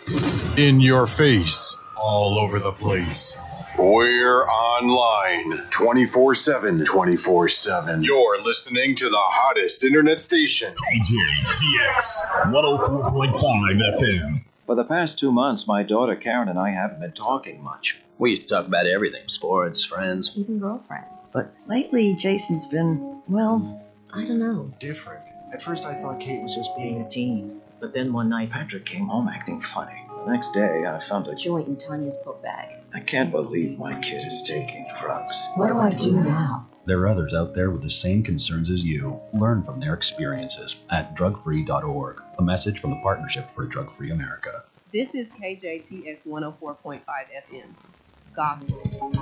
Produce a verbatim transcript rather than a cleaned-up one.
In your face, all over the place. We're online twenty-four seven. twenty-four seven. You're listening to the hottest internet station. K J T X one oh four point five F M. For the past two months, my daughter Karen and I haven't been talking much. We used to talk about everything. Sports, friends. Even girlfriends. But lately, Jason's been, well, I don't know. Different. At first, I thought Kate was just being a teen. But then one night, Patrick came home acting funny. The next day, I found a Joint in Tanya's book bag. I can't believe my kid is taking drugs. What do I do now? There are others out there with the same concerns as you. Learn from their experiences at drug free dot org. A message from the Partnership for a Drug-Free America. This is K J T X one oh four point five F M. Gospel.